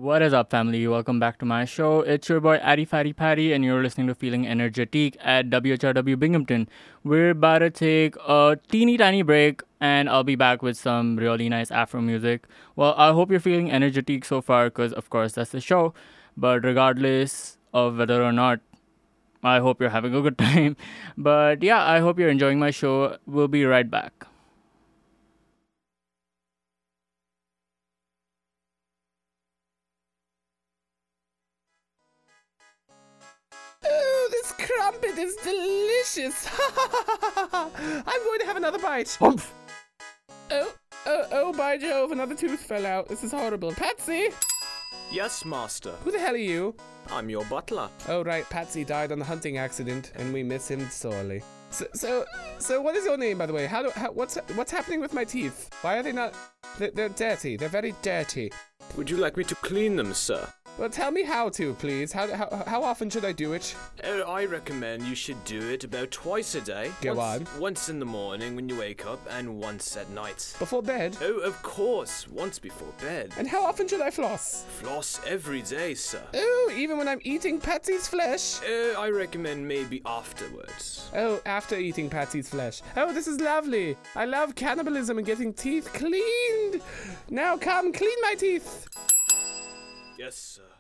What is up, family? Welcome back to my show. It's your boy Addy Fatty Patty, and you're listening to Feeling Energetic at WHRW Binghamton. We're about to take a teeny tiny break, and I'll be back with some really nice Afro music. Well, I hope you're feeling energetic so far, because of course that's the show. But regardless of whether or not, I hope you're having a good time. But yeah, I hope you're enjoying my show. We'll be right back. Oh, this crumpet is delicious. I'm going to have another bite. Humph! Oh, by Jove, another tooth fell out. This is horrible. Patsy! Yes, master. Who the hell are you? I'm your butler. Oh, right, Patsy died on the hunting accident, and we miss him sorely. So what is your name, by the way? What's happening with my teeth? Why are they not... They're dirty. They're very dirty. Would you like me to clean them, sir? Well, tell me how to, please. How often should I do it? I recommend you should do it about twice a day. Go on. Once in the morning when you wake up, and once at night. Before bed? Oh, of course, once before bed. And how often should I floss? Floss every day, sir. Oh, even when I'm eating Patsy's flesh? I recommend maybe afterwards. Oh, after eating Patsy's flesh. Oh, this is lovely. I love cannibalism and getting teeth cleaned. Now come, clean my teeth. Yes, sir.